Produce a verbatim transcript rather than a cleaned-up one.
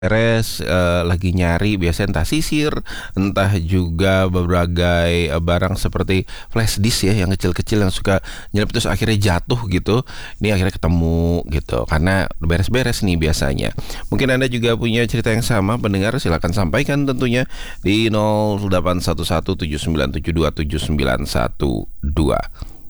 beres, eee, lagi nyari biasanya entah sisir, entah juga berbagai, eee, barang seperti flash disk ya yang kecil-kecil yang suka nyelip terus akhirnya jatuh gitu. Ini akhirnya ketemu gitu karena beres-beres nih biasanya. Mungkin Anda juga punya cerita yang sama pendengar, silakan sampaikan tentunya di nol delapan satu satu tujuh sembilan tujuh dua tujuh sembilan satu dua.